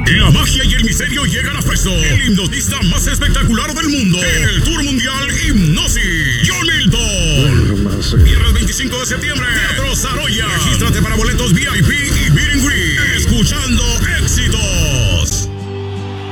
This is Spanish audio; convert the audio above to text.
La magia y el misterio llegan a Fresno. El hipnotista más espectacular del mundo. En el Tour Mundial Hipnosis. John Milton. Viernes 25 de septiembre. Teatro Saroya. Regístrate para boletos VIP